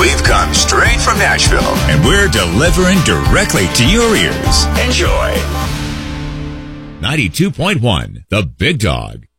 We've come straight from Nashville, and we're delivering directly to your ears. Enjoy. 92.1, The Big Dog.